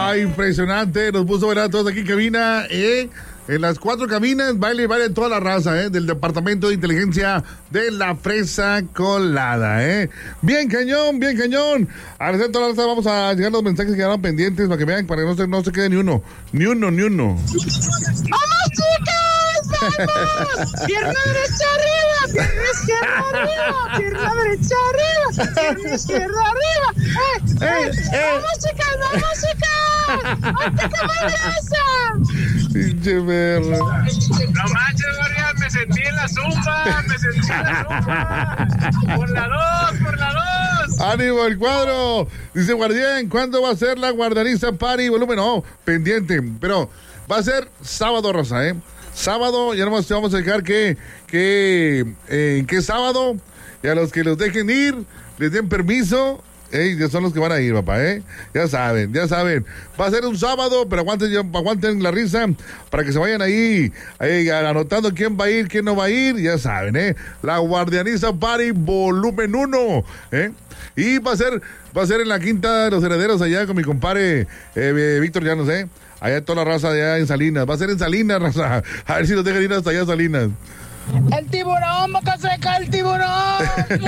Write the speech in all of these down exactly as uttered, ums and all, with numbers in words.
Ah, impresionante. Nos puso, ¿verdad? Todos aquí en cabina, ¿eh? En las cuatro cabinas, baile, baile toda la raza, ¿eh? Del Departamento de Inteligencia de la Fresa Colada, ¿eh? Bien cañón, bien cañón. A la toda la raza vamos a llegar los mensajes que quedaron pendientes para que vean, para que no se, no se quede ni uno. Ni uno, ni uno. ¡Vamos, chicas! ¡Vamos! ¡Pierna derecha arriba! ¡Pierna izquierda arriba! ¡Pierna derecha arriba! ¡Pierna izquierda arriba! ¡Eh, eh, eh! ¡Vamos, chicas! ¡Vamos, chicas! ¡Ponte como grasa! Pinche perro. No manches, Guardián, me sentí en la zumba, me sentí en la zumba. Por la dos, por la dos. ¡Ánimo, el cuadro! Dice Guardián, ¿cuándo va a ser la Guardianiza Party? Volumen, no, pendiente, pero va a ser sábado, Rosa, ¿eh? Sábado, ya nomás te vamos a dejar que, que, eh, que sábado, y a los que los dejen ir, les den permiso. Ey, ya son los que van a ir, papá, ¿eh? Ya saben, ya saben. Va a ser un sábado, pero aguanten, aguanten la risa para que se vayan ahí, ahí anotando quién va a ir, quién no va a ir. Ya saben, ¿eh? La Guardianiza Party volumen uno, ¿eh? Y va a ser, va a ser en la Quinta de los Herederos allá con mi compadre eh, Víctor Llanos, ¿eh? Allá toda la raza allá en Salinas. Va a ser en Salinas, raza. A ver si nos dejan ir hasta allá, Salinas. ¡El tiburón, boca seca, el tiburón!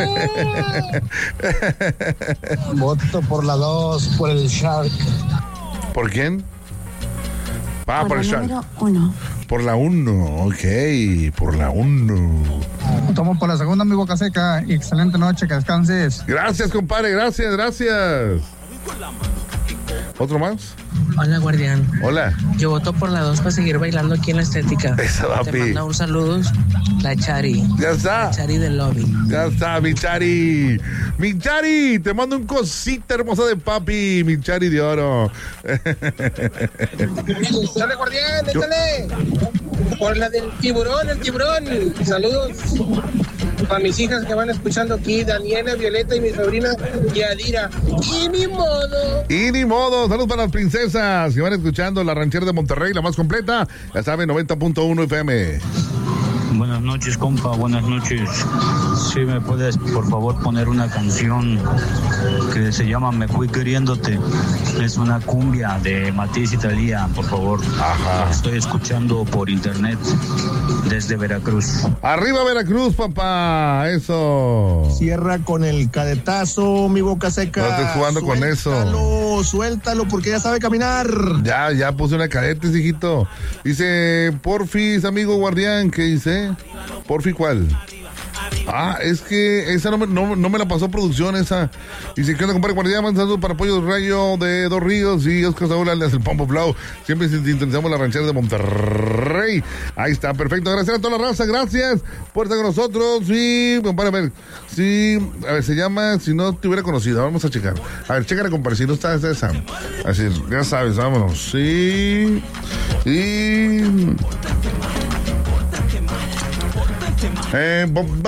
Voto por la dos, por el Shark. ¿Por quién? Ah, por, por el el Shark. número uno. Por la uno, ok, por la uno. Tomo por la segunda, mi boca seca. Excelente noche, que descanses. Gracias, compadre, gracias, gracias. ¿Otro más? Hola, Guardián. Hola. Yo voto por la dos para seguir bailando aquí en la estética. Eso, papi. Te manda un saludo, la Chari. Ya está. La Chari del lobby. Ya está, mi Chari. Mi Chari, te mando un cosita hermosa de papi, mi Chari de oro. Dale, Guardián, échale. Por la del tiburón, el tiburón. Saludos para mis hijas que van escuchando aquí, Daniela, Violeta y mi sobrina Yadira. Y ni modo. Y ni modo, saludos para las princesas que van escuchando la ranchera de Monterrey, la más completa. Ya saben, noventa punto uno F M. Buenas noches, compa, buenas noches. Si me puedes, por favor, poner una canción que se llama Me Fui Queriéndote. Es una cumbia de Matiz y Thalía, por favor. Ajá. La estoy escuchando por internet desde Veracruz. Arriba Veracruz, papá, eso. Cierra con el cadetazo, mi boca seca. No estés jugando con eso. Suéltalo, suéltalo, porque ya sabe caminar. Ya, ya puse una cadetes, hijito. Dice, Porfis, amigo guardián, ¿qué dice? Porfi, ¿cuál? Ah, es que esa no me, no, no me la pasó producción, esa. Dice, ¿qué onda, compadre? Guardián, mandando para Pollo Rayo de Dos Ríos y Oscar Saúl, alias el Pompo Blau. Siempre sintonizamos la ranchera de Monterrey. Ahí está, perfecto. Gracias a toda la raza, gracias por estar con nosotros. Y, compadre, a ver, sí, a ver, se llama, si no te hubiera conocido, vamos a checar. A ver, chécale, compadre, si no está esa. esa. Así, ya sabes, vámonos. Sí, y... Eh,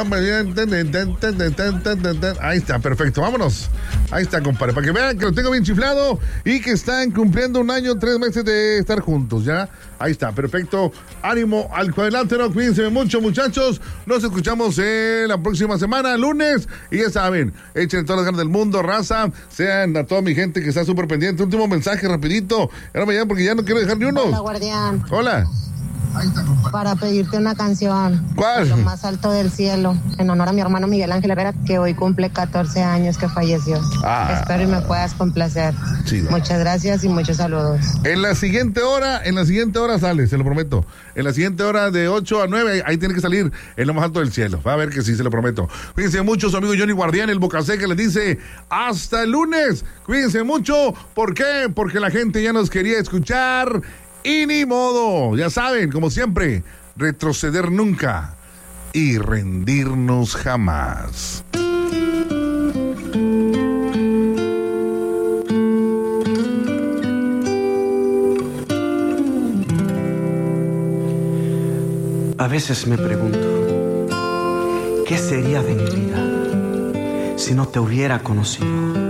ahí está, perfecto, vámonos. Ahí está, compadre, para que vean que lo tengo bien chiflado y que están cumpliendo un año, tres meses de estar juntos, ¿ya? Ahí está, perfecto. Ánimo al cuadrilátero, cuídense mucho, muchachos. Nos escuchamos eh, la próxima semana, lunes. Y ya saben, echen todas las ganas del mundo, raza. Sean a toda mi gente que está súper pendiente. Último mensaje, rapidito. Ahora me llaman porque ya no quiero dejar ni uno. Hola, guardián. Hola. Para pedirte una canción. ¿Cuál? Lo más alto del cielo, en honor a mi hermano Miguel Ángel Herrera, que hoy cumple catorce años que falleció. Ah. Espero y me puedas complacer. Sí, no. Muchas gracias y muchos saludos. En la siguiente hora, en la siguiente hora sale, se lo prometo. En la siguiente hora de ocho a nueve, ahí tiene que salir en lo más alto del cielo. Va a ver que sí, se lo prometo. Cuídense mucho, su amigo Johnny Guardián, el Bocaseca, les dice hasta el lunes. Cuídense mucho. ¿Por qué? Porque la gente ya nos quería escuchar. Y ni modo, ya saben, como siempre, retroceder nunca y rendirnos jamás. A veces me pregunto, ¿qué sería de mi vida si no te hubiera conocido?